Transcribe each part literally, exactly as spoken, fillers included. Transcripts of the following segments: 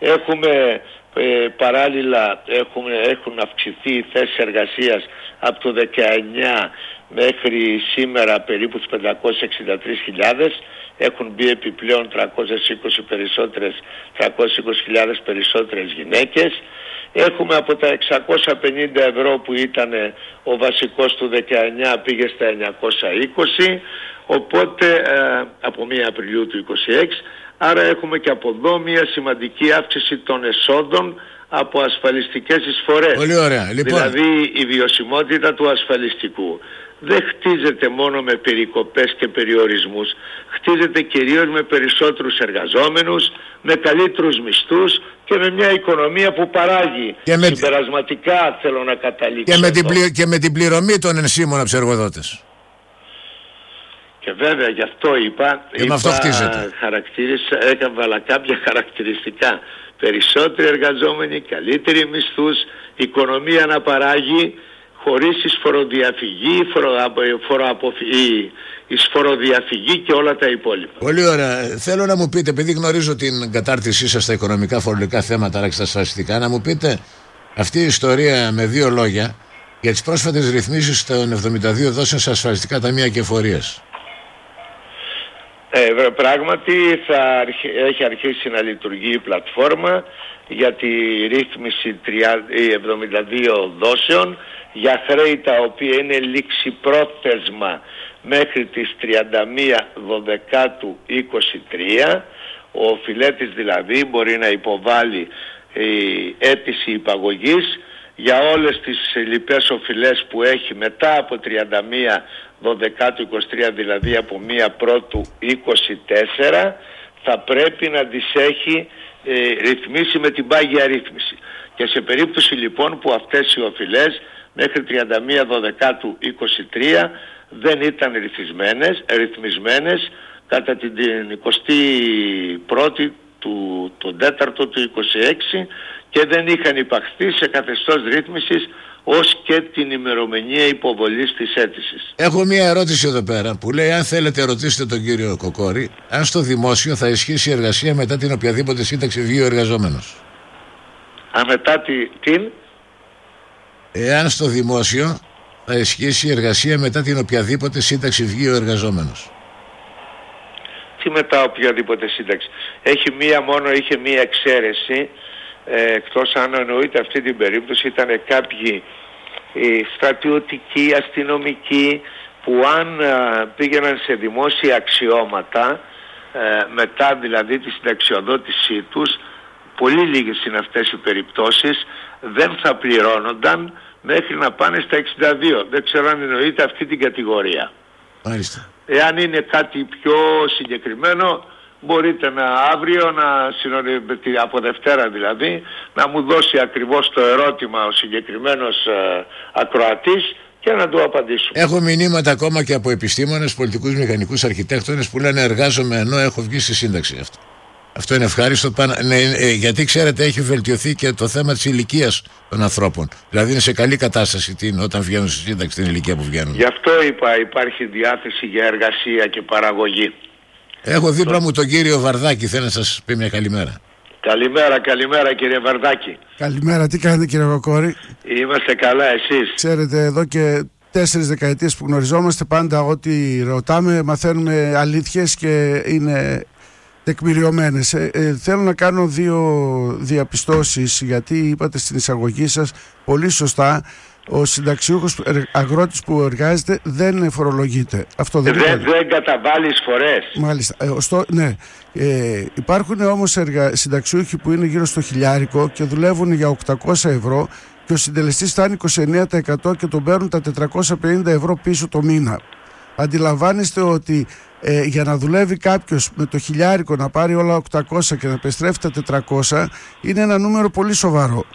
Έχουμε ε, παράλληλα έχουμε, έχουν αυξηθεί οι θέσεις εργασίας από το δεκαεννιά μέχρι σήμερα περίπου τις πεντακόσιες εξήντα τρεις χιλιάδες. Έχουν μπει επιπλέον τριακόσιες είκοσι περισσότερες, τριακόσιες είκοσι χιλιάδες περισσότερες γυναίκες. Έχουμε από τα εξακόσια πενήντα ευρώ που ήταν ο βασικός του δεκαεννιά πήγε στα εννιακόσια είκοσι, οπότε ε, από πρώτη Απριλίου του είκοσι έξι. Άρα έχουμε και από εδώ μια σημαντική αύξηση των εσόδων από ασφαλιστικές εισφορές. Πολύ ωραία. Λοιπόν... Δηλαδή η βιωσιμότητα του ασφαλιστικού δεν χτίζεται μόνο με περικοπές και περιορισμούς, χτίζεται κυρίως με περισσότερους εργαζόμενους, με καλύτερους μισθούς και με μια οικονομία που παράγει. Και με... Συμπερασματικά θέλω να καταλήξω. Και με, την πλη... και με την πληρωμή των ενσύμων από τους εργοδότες. Και βέβαια γι' αυτό είπα, και είπα χαρακτήρισα, έκανα κάποια χαρακτηριστικά. Περισσότεροι εργαζόμενοι, καλύτεροι μισθούς, οικονομία να παράγει, χωρίς εισφοροδιαφυγή, φοροαποφυγή, εισφοροδιαφυγή και όλα τα υπόλοιπα. Πολύ ωραία. Θέλω να μου πείτε, επειδή γνωρίζω την κατάρτισή σας στα οικονομικά φορολογικά θέματα, αλλά και στα ασφαλιστικά, να μου πείτε αυτή η ιστορία με δύο λόγια για τις πρόσφατες ρυθμίσεις των εβδομήντα δύο δόσεων σε ασφαλιστικά ταμεία και εφορίες. Ε, πράγματι θα αρχι... έχει αρχίσει να λειτουργεί η πλατφόρμα για τη ρύθμιση εβδομήντα δύο δόσεων για χρέη τα οποία είναι ληξιπρόθεσμα μέχρι τις τριάντα μία Δωδεκάτου είκοσι τρία. Ο οφειλέτης δηλαδή μπορεί να υποβάλει η αίτηση υπαγωγής για όλες τις λοιπές οφειλές που έχει μετά από τριάντα μία Δωδεκάτου είκοσι τρία, δηλαδή από μία Πρώτου είκοσι τέσσερα, θα πρέπει να τις έχει ε, ρυθμίσει με την πάγια ρύθμιση. Και σε περίπτωση λοιπόν που αυτές οι οφειλές μέχρι τριάντα μία Δωδεκάτου είκοσι τρία δεν ήταν ρυθμισμένες, ρυθμισμένες κατά την εικοστή πρώτη του, τον τέταρτο του είκοσι έξι και δεν είχαν υπαχθεί σε καθεστώς ρύθμισης ως και την ημερομηνία υποβολής της αίτησης. Έχω μία ερώτηση εδώ πέρα που λέει, αν θέλετε ρωτήστε τον κύριο Κοκόρη, αν στο δημόσιο θα ισχύσει η εργασία μετά την οποιαδήποτε σύνταξη βγει ο εργαζόμενος. Α, μετά τη, την... Εάν στο δημόσιο θα ισχύσει η εργασία μετά την οποιαδήποτε σύνταξη βγει ο εργαζόμενος. Τι μετά οποιαδήποτε σύνταξη. Έχει μία μόνο, είχε μία εξαίρεση, ε, εκτός αν εννοείται αυτή την περίπτωση ήταν κάποιοι ε, στρατιωτικοί, αστυνομικοί που αν ε, πήγαιναν σε δημόσια αξιώματα ε, μετά δηλαδή τη συνταξιοδότησή τους, πολύ λίγες είναι αυτές οι περιπτώσεις, δεν θα πληρώνονταν μέχρι να πάνε στα εξήντα δύο. Δεν ξέρω αν εννοείται αυτή την κατηγορία. Μάλιστα. Εάν είναι κάτι πιο συγκεκριμένο, μπορείτε να αύριο, να συνοδευτεί, από Δευτέρα δηλαδή, να μου δώσει ακριβώς το ερώτημα ο συγκεκριμένος ε, ακροατής και να του απαντήσουμε. Έχω μηνύματα ακόμα και από επιστήμονες, πολιτικούς, μηχανικούς, αρχιτέκτονες που λένε εργάζομαι ενώ έχω βγει στη σύνταξη αυτό. Αυτό είναι ευχάριστο, ναι, ε, γιατί ξέρετε έχει βελτιωθεί και το θέμα της ηλικίας των ανθρώπων. Δηλαδή είναι σε καλή κατάσταση την, όταν βγαίνουν στη σύνταξη την ηλικία που βγαίνουν. Γι' αυτό είπα υπάρχει διάθεση για εργασία και παραγωγή. Έχω δίπλα μου τον κύριο Βαρδάκη, θέλω να σας πει μια καλημέρα. Καλημέρα, καλημέρα κύριε Βαρδάκη. Καλημέρα, τι κάνετε κύριε Κοκόρη? Είμαστε καλά, εσείς? Ξέρετε, εδώ και τέσσερις δεκαετίες που γνωριζόμαστε, πάντα ό,τι ρωτάμε μαθαίνουμε αλήθειες και είναι τεκμηριωμένες. Ε, ε, θέλω να κάνω δύο διαπιστώσεις, γιατί είπατε στην εισαγωγή σας πολύ σωστά, ο συνταξιούχος αγρότης που εργάζεται δεν φορολογείται. Αυτό δεν, δεν, δεν καταβάλει εισφορές. Μάλιστα. Ε, ωστό, ναι. Ε, υπάρχουν όμως εργα... συνταξιούχοι που είναι γύρω στο χιλιάρικο και δουλεύουν για οκτακόσια ευρώ και ο συντελεστής φτάνει είκοσι εννέα τοις εκατό και τον παίρνουν τα τετρακόσια πενήντα ευρώ πίσω το μήνα. Αντιλαμβάνεστε ότι ε, για να δουλεύει κάποιος με το χιλιάρικο να πάρει όλα οκτακόσια και να επιστρέφει τα τετρακόσια είναι ένα νούμερο πολύ σοβαρό.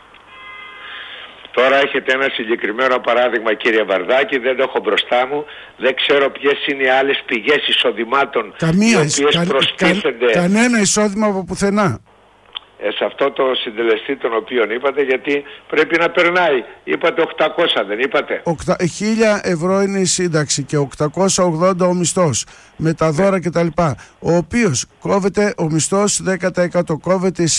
Τώρα έχετε ένα συγκεκριμένο παράδειγμα κύριε Βαρδάκη, δεν το έχω μπροστά μου, δεν ξέρω ποιες είναι οι άλλες πηγές εισοδημάτων. Καμία, οι οποίες κα, προστίθενται... κα, κανένα εισόδημα από πουθενά. Ε, σε αυτό το συντελεστή τον οποίο είπατε, γιατί πρέπει να περνάει. Είπατε οκτακόσια, δεν είπατε? χίλια ευρώ είναι η σύνταξη και οκτακόσια ογδόντα ο μισθός με τα δώρα κτλ. Ο οποίος κόβεται ο μισθός δέκα τοις εκατό, κόβεται η